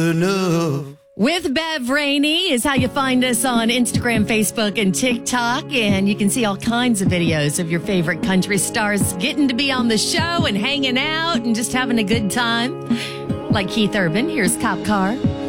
With Bev Rainey is how you find us on Instagram, Facebook, and TikTok. And you can see all kinds of videos of your favorite country stars getting to be on the show and hanging out and just having a good time. Like Keith Urban, here's Cop Car.